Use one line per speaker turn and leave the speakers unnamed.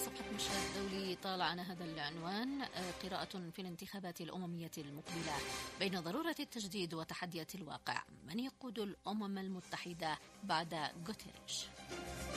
صفحة مشهد دولي طالعنا هذا العنوان: قراءة في الانتخابات الأممية المقبلة بين ضرورة التجديد وتحديات الواقع، من يقود الأمم المتحدة بعد غوتيريش؟